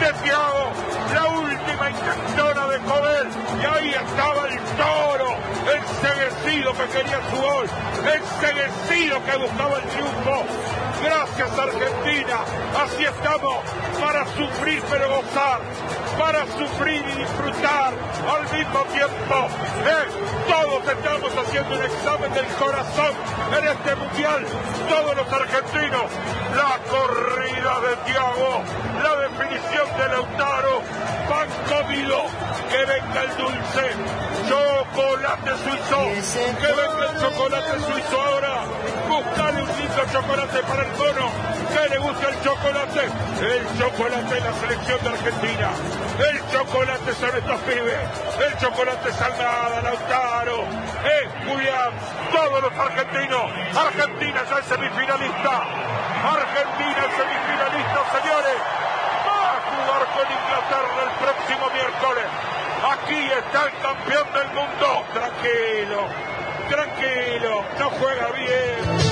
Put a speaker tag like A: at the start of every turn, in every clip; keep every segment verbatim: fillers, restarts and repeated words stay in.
A: de Thiago, la última intentona de Jovel, y ahí estaba el Toro, enceguecido que quería su gol, enceguecido que buscaba el triunfo. Gracias Argentina, así estamos, para sufrir pero gozar, para sufrir y disfrutar al mismo tiempo. Eh, todos estamos haciendo un examen del corazón en este mundial, todos los argentinos. La corrida de Thiago, la definición de Lautaro, pan comido, que venga el dulce, chocolate suizo, que venga el chocolate suizo ahora. Buscale un lindo chocolate para el mono, que le gusta el chocolate, el chocolate de la selección de Argentina, el chocolate son estos pibes, el chocolate Salgada, Lautaro, eh, Julián, todos los argentinos. Argentina ya es semifinalista, Argentina es semifinalista, señores, va a jugar con Inglaterra el próximo miércoles. Aquí está el campeón del mundo, tranquilo, tranquilo, no juega bien.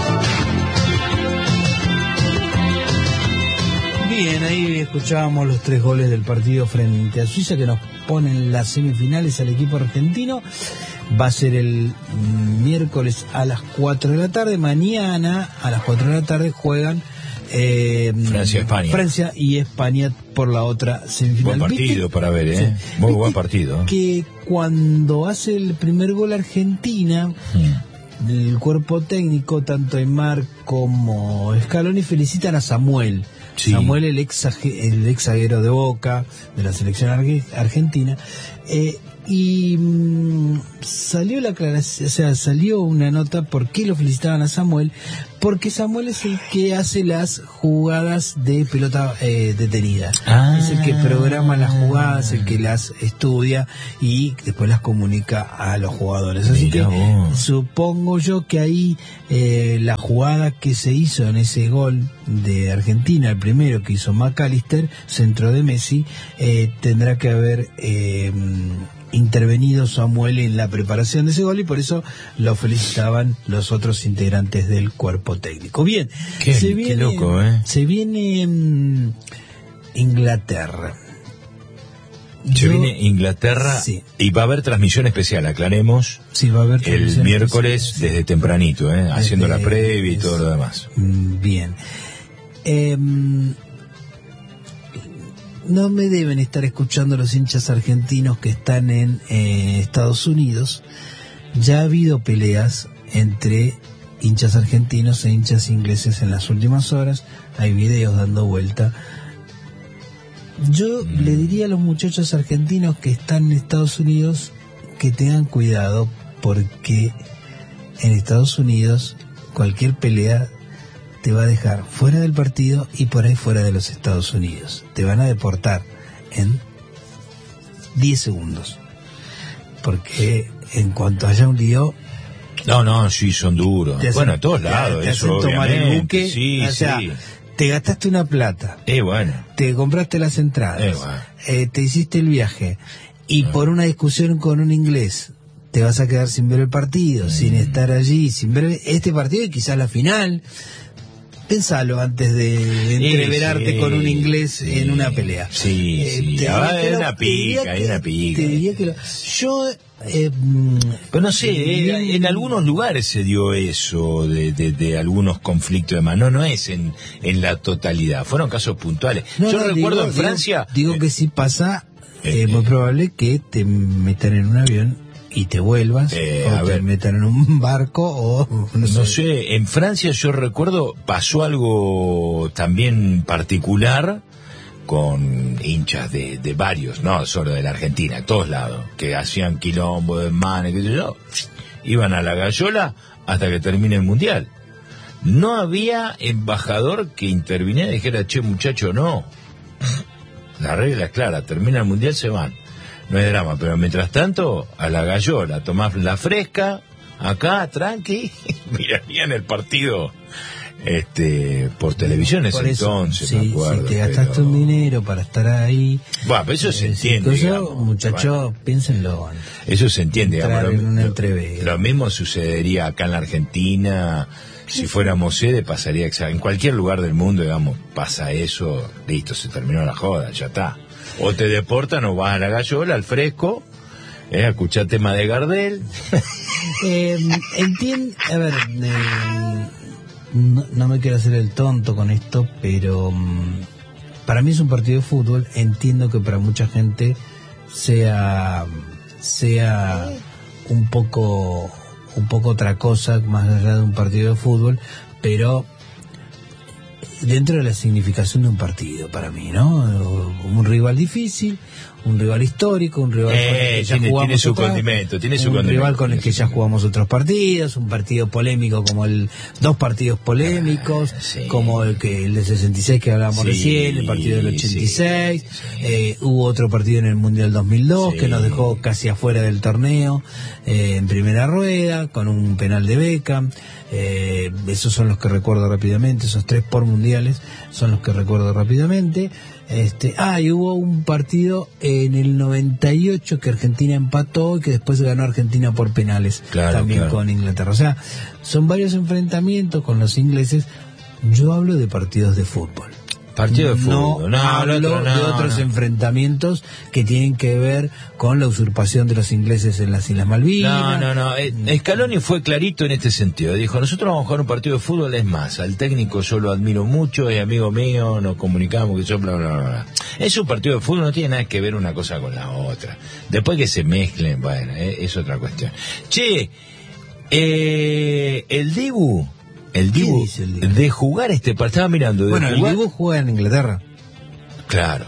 B: Bien, ahí escuchábamos los tres goles del partido frente a Suiza que nos ponen las semifinales al equipo argentino. Va a ser el miércoles a las cuatro de la tarde. Mañana a las cuatro de la tarde juegan eh,
C: Francia-España.
B: Francia y España por la otra semifinal.
C: Buen partido ¿Viste? Para ver, ¿eh? Sí. Muy buen partido.
B: Que cuando hace el primer gol Argentina... Hmm. El cuerpo técnico, tanto Aimar como Scaloni, felicitan a Samuel. Sí. Samuel, el ex, el ex zaguero de Boca, de la selección argentina. Eh, y mmm, salió la aclaración, o sea, salió una nota por qué lo felicitaban a Samuel, porque Samuel es el que hace las jugadas de pelota eh, detenida. Ah. Es el que programa las jugadas, el que las estudia y después las comunica a los jugadores. Así Mira que vos. Supongo yo que ahí eh, la jugada que se hizo en ese gol de Argentina, el primero que hizo McAllister, centro de Messi, eh, tendrá que haber eh, intervenido Samuel en la preparación de ese gol y por eso lo felicitaban los otros integrantes del cuerpo técnico. Bien,
C: qué,
B: se viene,
C: qué loco, ¿eh?
B: Se viene um, Inglaterra.
C: Se
B: Yo,
C: viene Inglaterra sí. Y va a haber transmisión especial, aclaremos.
B: Sí, va a haber
C: el miércoles especial, desde tempranito, ¿eh? Desde, haciendo la previa y todo lo demás.
B: Bien. Eh, no me deben estar escuchando los hinchas argentinos que están en eh, Estados Unidos. Ya ha habido peleas entre hinchas argentinos e hinchas ingleses en las últimas horas. Hay videos dando vuelta. Yo mm. le diría a los muchachos argentinos que están en Estados Unidos que tengan cuidado, porque en Estados Unidos cualquier pelea te va a dejar fuera del partido y por ahí fuera de los Estados Unidos. Te van a deportar en diez segundos. Porque en cuanto haya un lío...
C: No, no, sí, son duros. Hacen, bueno, a todos lados, te eso
B: hacen tomar el buque,
C: sí,
B: o sea,
C: sí.
B: Te gastaste una plata.
C: Eh, bueno.
B: Te compraste las entradas.
C: Eh, bueno.
B: eh, te hiciste el viaje. Y eh. por una discusión con un inglés te vas a quedar sin ver el partido, mm. sin estar allí, sin ver este partido y quizás la final... Pensalo antes de entreverarte sí, con un inglés sí, en una pelea.
C: Sí, eh, sí. Ah, hay una pica, hay una pica.
B: Te diría que lo, yo... Eh,
C: Pero no sé, eh, en algunos lugares se dio eso, de, de, de algunos conflictos de más. No, no es en, en la totalidad. Fueron casos puntuales.
B: No,
C: yo
B: no,
C: recuerdo
B: digo,
C: en Francia...
B: Digo, digo que si pasa, es eh, muy probable que te metan en un avión y te vuelvas,
C: eh,
B: o
C: a
B: te
C: ver.
B: metan en un barco, o no sé.
C: No sé, en Francia yo recuerdo, pasó algo también particular con hinchas de, de varios, no solo de la Argentina, a todos lados, que hacían quilombo de manes, qué sé yo, iban a la gallola hasta que termine el mundial. No había embajador que interviniera y dijera, che muchacho, no. La regla es clara, termina el mundial, se van. No hay drama, pero mientras tanto, a la gallola, tomás la fresca, acá, tranqui, mirarían el partido este por televisión ese por eso, entonces,
B: sí,
C: me acuerdo.
B: Si te gastaste pero... un dinero para estar ahí...
C: Bueno, pero eso eh, se entiende,
B: digamos, muchachos, bueno, piénsenlo.
C: Eso se entiende, digamos,
B: en
C: lo,
B: una
C: lo, lo mismo sucedería acá en la Argentina... Si fuéramos sede pasaría exa- en cualquier lugar del mundo, digamos, pasa eso, listo, se terminó la joda, ya está. O te deportan o vas a la Gallola, al fresco, eh, a escuchar tema de Gardel.
B: eh, entiendo, a ver, eh, no, no me quiero hacer el tonto con esto, pero um, para mí es un partido de fútbol. Entiendo que para mucha gente sea sea un poco un poco otra cosa más allá de un partido de fútbol, pero dentro de la significación de un partido para mí, ¿no? Un rival difícil, un rival histórico, un rival
C: eh,
B: con el que ya
C: tiene,
B: jugamos
C: tiene su
B: otra,
C: condimento, tiene su
B: un
C: condimento,
B: rival con el que ya jugamos otros partidos, un partido polémico como el dos partidos polémicos,
C: ah, sí.
B: como el que el de sesenta y seis que hablábamos
C: sí,
B: recién, el partido del ochenta y seis,
C: sí, sí.
B: Eh, hubo otro partido en el Mundial dos mil dos
C: Sí.
B: que nos dejó casi afuera del torneo eh, en primera rueda con un penal de Beckham. Eh, esos son los que recuerdo rápidamente, esos tres por mundiales son los que recuerdo rápidamente. Este, ah, y hubo un partido en el noventa y ocho que Argentina empató y que después ganó Argentina por penales,
C: claro,
B: también
C: claro.
B: con Inglaterra. O sea, son varios enfrentamientos con los ingleses. Yo hablo de partidos de fútbol.
C: Partido de
B: No,
C: fútbol. No,
B: hablo
C: otro, no,
B: de otros
C: no.
B: enfrentamientos que tienen que ver con la usurpación de los ingleses en las Islas Malvinas.
C: No, no, no. Eh, Scaloni fue clarito en este sentido. Dijo, nosotros vamos a jugar un partido de fútbol, es más, al técnico yo lo admiro mucho, es amigo mío, nos comunicamos, que yo, bla, bla, bla, bla. Es un partido de fútbol, no tiene nada que ver una cosa con la otra. Después que se mezclen, bueno, eh, es otra cuestión. Che, eh, el Dibu... El Dibu,
B: el Dibu
C: de jugar este partido, estaba mirando. De
B: bueno,
C: jugar...
B: el Dibu juega en Inglaterra.
C: Claro.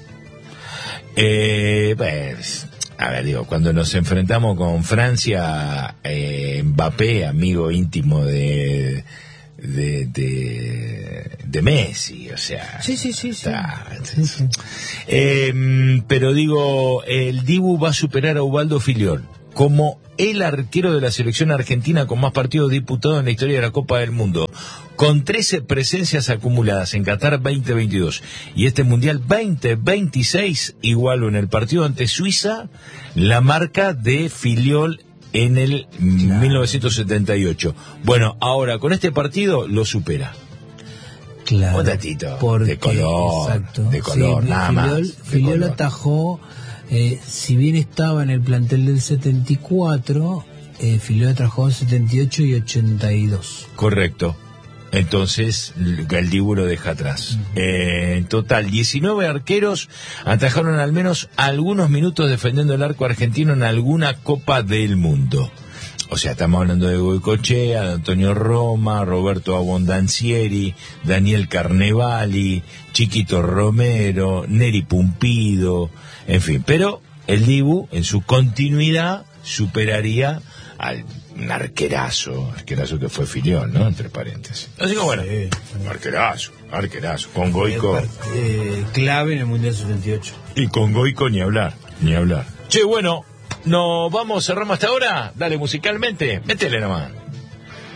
C: Eh, pues, a ver, digo, cuando nos enfrentamos con Francia, eh, Mbappé, amigo íntimo de, de, de, de Messi, o sea.
B: Sí, sí, sí. sí.
C: Está,
B: sí, sí.
C: Eh, pero digo, el Dibu va a superar a Ubaldo Filiol como el arquero de la selección argentina con más partidos disputados en la historia de la Copa del Mundo, con trece presencias acumuladas en Qatar veinte veintidós y este Mundial veinte veintiséis, igualó en el partido ante Suiza la marca de Filiol en el claro. mil novecientos setenta y ocho. Bueno, ahora con este partido lo supera.
B: Claro.
C: Un datito
B: Porque,
C: de color,
B: exacto.
C: de color,
B: sí,
C: nada
B: Filiol,
C: más.
B: Filiol atajó, eh, si bien estaba en el plantel del setenta y cuatro, eh, Filiol atajó setenta y ocho y ochenta y dos.
C: Correcto. Entonces el Dibu lo deja atrás. Uh-huh. eh, en total, diecinueve arqueros atajaron al menos algunos minutos defendiendo el arco argentino en alguna Copa del Mundo. O sea, estamos hablando de Goicoechea, de Antonio Roma, Roberto Abondancieri, Daniel Carnevali, Chiquito Romero, Neri Pumpido, en fin. Pero el Dibu, en su continuidad, superaría al un arquerazo, arquerazo que fue Filiol, ¿no? Entre paréntesis. Así que bueno, sí, arquerazo, arquerazo, con Goico.
B: Eh, clave en el Mundial setenta y ocho.
C: Y con Goico ni hablar, ni hablar. Che, bueno, nos vamos, cerramos hasta ahora. Dale, musicalmente, métele nomás.